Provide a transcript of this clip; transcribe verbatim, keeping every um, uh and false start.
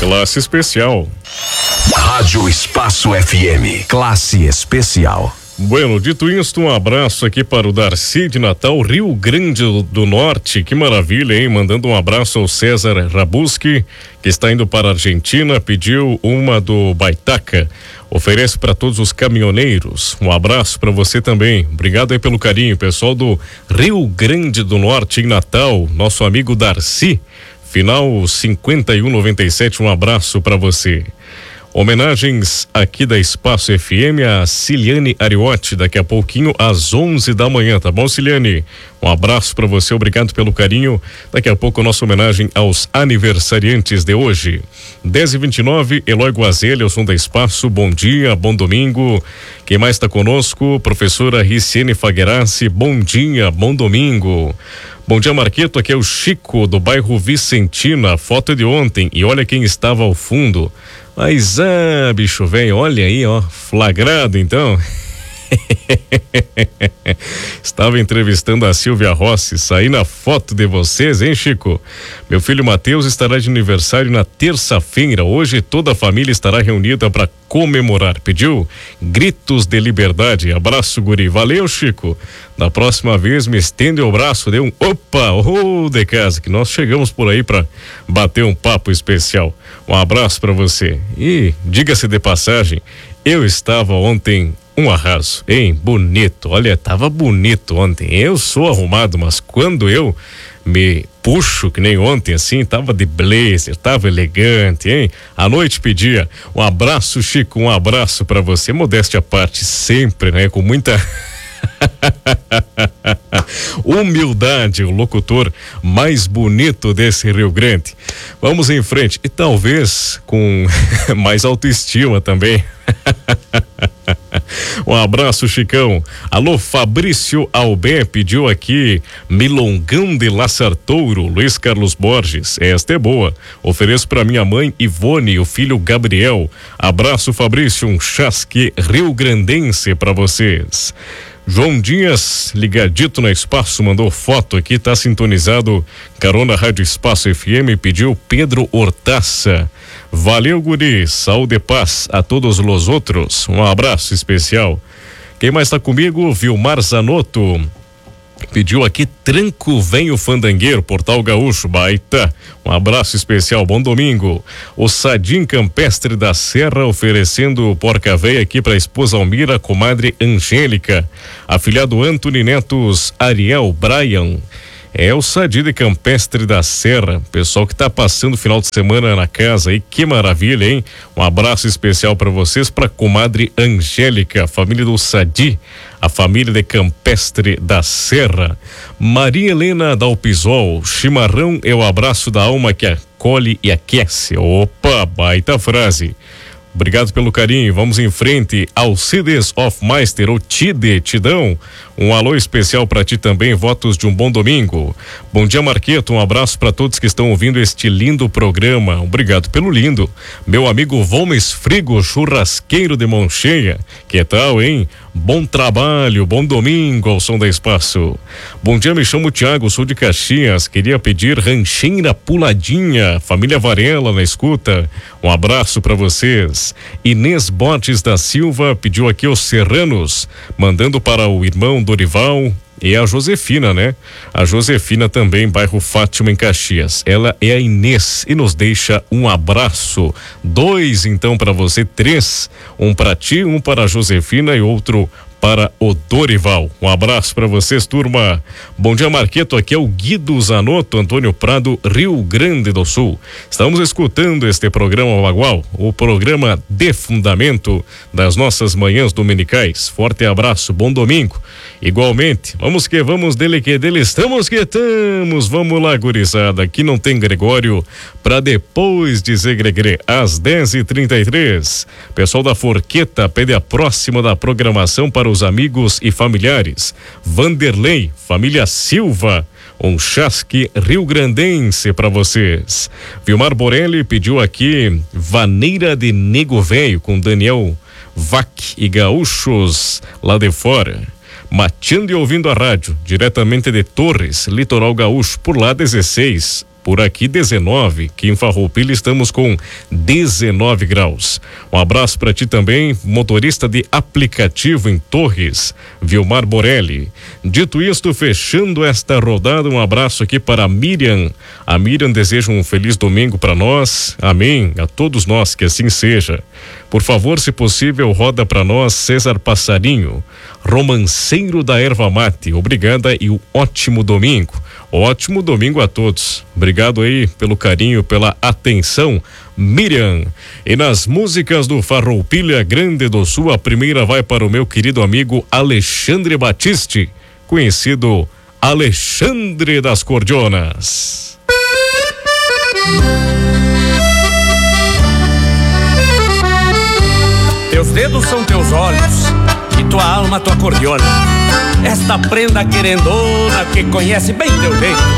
Classe especial. Rádio Espaço F M. Classe especial. Bueno, dito isto, um abraço aqui para o Darcy de Natal, Rio Grande do Norte. Que maravilha, hein? Mandando um abraço ao César Rabuski, que está indo para a Argentina, pediu uma do Baitaca. Oferece para todos os caminhoneiros. Um abraço para você também. Obrigado aí pelo carinho, pessoal do Rio Grande do Norte, em Natal. Nosso amigo Darcy, final cinquenta e um noventa e sete. Um abraço para você. Homenagens aqui da Espaço F M a Ciliane Ariotti, daqui a pouquinho às onze da manhã, tá bom, Ciliane? Um abraço para você, obrigado pelo carinho. Daqui a pouco a nossa homenagem aos aniversariantes de hoje. dez e vinte e nove, Eloy Guazelli, ao som da Espaço, bom dia, bom domingo. Quem mais está conosco? Professora Riciene Faguerassi, bom dia, bom domingo. Bom dia, Marqueto, aqui é o Chico, do bairro Vicentina, foto é de ontem, e olha quem estava ao fundo. Mas, ah, bicho velho, olha aí, ó, flagrado então. Estava entrevistando a Silvia Rossi, saí na foto de vocês, hein, Chico? Meu filho Matheus estará de aniversário na terça-feira. Hoje toda a família estará reunida para comemorar. Pediu gritos de liberdade. Abraço, guri. Valeu, Chico. Na próxima vez me estende o braço, dê um opa, oh, de casa, que nós chegamos por aí para bater um papo especial. Um abraço para você. E diga-se de passagem, eu estava ontem um arraso, hein? Bonito. Olha, tava bonito ontem. Eu sou arrumado, mas quando eu me puxo, que nem ontem, assim, tava de blazer, tava elegante, hein? À noite pedia um abraço, Chico, um abraço pra você. Modéstia à parte, sempre, né? Com muita humildade, o locutor mais bonito desse Rio Grande. Vamos em frente. E talvez com mais autoestima também. Um abraço, Chicão. Alô, Fabrício Albé pediu aqui milongão de Laçartouro, Luiz Carlos Borges. Esta é boa. Ofereço para minha mãe Ivone e o filho Gabriel. Abraço, Fabrício, um chasque rio-grandense para vocês. João Dias, ligadito na Espaço, mandou foto aqui, tá sintonizado, carona Rádio Espaço F M, pediu Pedro Hortaça. Valeu, guri, saúde e paz a todos os outros, um abraço especial. Quem mais tá comigo? Vilmar Zanotto pediu aqui Tranco Venho Fandangueiro, Portal Gaúcho, baita. Um abraço especial, bom domingo. O Sadim Campestre da Serra oferecendo porca véia aqui para a esposa Almira, comadre Angélica. Afilhado Antony Netos Ariel Brian. É o Sadi de Campestre da Serra, pessoal que tá passando o final de semana na casa aí, que maravilha, hein? Um abraço especial para vocês, para comadre Angélica, família do Sadi, a família de Campestre da Serra. Maria Helena Dalpisol, chimarrão é o abraço da alma que acolhe e aquece. Opa, baita frase. Obrigado pelo carinho, vamos em frente. Alcides Hofmeister, o Tide, Tidão, um alô especial para ti também, votos de um bom domingo. Bom dia, Marqueto, um abraço para todos que estão ouvindo este lindo programa, obrigado pelo lindo. Meu amigo Volmes Frigo, churrasqueiro de mão cheia, que tal, hein? Bom trabalho, bom domingo ao som da Espaço. Bom dia, me chamo Tiago, sou de Caxias, queria pedir rancheira puladinha, família Varela na escuta, um abraço para vocês. Inês Borges da Silva pediu aqui os Serranos, mandando para o irmão Dorival e a Josefina, né? A Josefina também, bairro Fátima, em Caxias. Ela é a Inês e nos deixa um abraço. Dois, então, para você, três. Um para ti, um para a Josefina e outro para o Dorival. Um abraço para vocês, turma. Bom dia, Marqueto. Aqui é o Guido Zanotto, Antônio Prado, Rio Grande do Sul. Estamos escutando este programa Bagual, o programa de fundamento das nossas manhãs dominicais. Forte abraço, bom domingo. Igualmente, vamos que vamos, dele que dele, estamos que estamos. Vamos lá, gurizada. Aqui não tem Gregório para depois dizer Gregre, às dez e trinta e três. Pessoal da Forqueta pede a próxima da programação para os amigos e familiares. Vanderlei, família Silva, um chasque rio-grandense para vocês. Vilmar Borelli pediu aqui Vaneira de Nego Velho com Daniel Vac e gaúchos lá de fora. Mateando e ouvindo a rádio, diretamente de Torres, Litoral Gaúcho, por lá dezesseis. por aqui dezenove, aqui em Farroupilha estamos com dezenove graus. Um abraço para ti também, motorista de aplicativo em Torres, Vilmar Borelli. Dito isto, fechando esta rodada, um abraço aqui para a Miriam. A Miriam deseja um feliz domingo para nós, amém, a todos nós, que assim seja. Por favor, se possível, roda para nós César Passarinho, Romanceiro da Erva Mate. Obrigada e um ótimo domingo. Ótimo domingo a todos. Obrigado aí pelo carinho, pela atenção, Miriam. E nas músicas do Farroupilha Grande do Sul, a primeira vai para o meu querido amigo Alexandre Batiste, conhecido Alexandre das Cordionas. Teus dedos são teus olhos e tua alma tua cordiona. Esta prenda querendona que conhece bem teu jeito